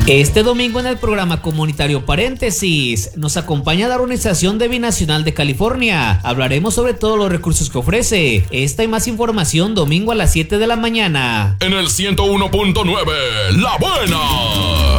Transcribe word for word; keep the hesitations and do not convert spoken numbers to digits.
Este domingo en el programa comunitario Paréntesis nos acompaña la Organización de Binacional de California. Hablaremos sobre todos los recursos que ofrece. Esta y más información domingo a las siete de la mañana. En el ciento uno punto nueve, La Buena.